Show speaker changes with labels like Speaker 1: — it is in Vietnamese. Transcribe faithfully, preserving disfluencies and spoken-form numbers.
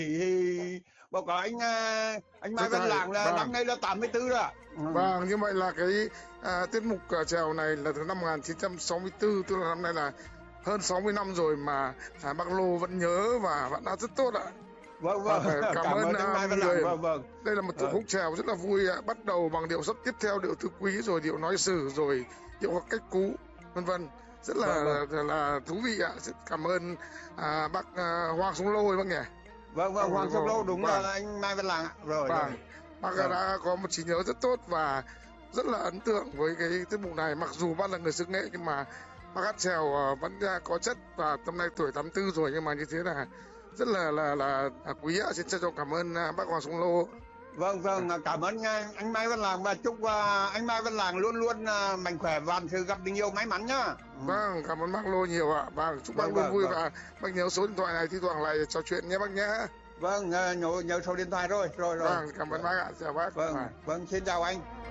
Speaker 1: thì báo cáo anh à, anh Mai
Speaker 2: Rất
Speaker 1: Văn
Speaker 2: hay,
Speaker 1: Lạng là năm
Speaker 2: vâng.
Speaker 1: nay là tám mươi tư rồi ạ. Ừ.
Speaker 2: Vâng, như vậy là cái à, tiết mục à, chèo này là từ năm một nghìn chín trăm sáu mươi tư, tức là năm nay là hơn sáu mươi năm rồi mà à, bác Lô vẫn nhớ và vẫn đã rất tốt ạ.
Speaker 1: Vâng
Speaker 2: Và
Speaker 1: vâng,
Speaker 2: phải cảm
Speaker 1: cảm
Speaker 2: ơn
Speaker 1: ơn anh
Speaker 2: à,
Speaker 1: Mai Văn Lạng.
Speaker 2: người.
Speaker 1: Vâng vâng.
Speaker 2: Đây là một điệu
Speaker 1: Ờ,
Speaker 2: khúc chèo rất là vui ạ, bắt đầu bằng điệu sấp, tiếp theo điệu tứ quý, rồi điệu nói sử, rồi điệu hoặc cách cú, vân vân, rất là,
Speaker 1: vâng vâng.
Speaker 2: là là thú vị ạ. Rất cảm ơn à, bác à, Hoàng Súng Lô bác nhỉ.
Speaker 1: Vâng
Speaker 2: Bác
Speaker 1: vâng, Hoàng Sóc Lâu đúng
Speaker 2: vâng,
Speaker 1: là anh Mai Văn Lạng ạ. Rồi rồi.
Speaker 2: vâng, bác
Speaker 1: Vâng.
Speaker 2: đã có một trí nhớ rất tốt và rất là ấn tượng với cái tiết mục này. Mặc dù bác là người xứ Nghệ nhưng mà bác hát chèo à, vẫn à, có chất, và năm nay tuổi tám tư rồi nhưng mà như thế là rất là là là, là quý ạ. Xin trân trọng cảm ơn à, bác Hoàng Súng Lô.
Speaker 1: Vâng vâng, cảm ơn à, anh Mai Văn Lạng, và chúc à, anh Mai Văn Lạng luôn luôn à, mạnh khỏe, vạn sự gặp được nhiều may mắn nhá. Ừ.
Speaker 2: Vâng, cảm ơn bác Lô nhiều ạ. Vâng, chúc bác
Speaker 1: Vâng
Speaker 2: luôn
Speaker 1: vâng
Speaker 2: vui,
Speaker 1: vâng.
Speaker 2: và bác nhớ số điện thoại này thi thoảng lại trò chuyện nhé bác nhé.
Speaker 1: Vâng, à, nhớ nhớ số điện thoại rồi rồi rồi.
Speaker 2: Vâng, cảm ơn
Speaker 1: Vâng
Speaker 2: bác ạ. Chào bác.
Speaker 1: vâng
Speaker 2: Vâng.
Speaker 1: vâng, xin chào anh.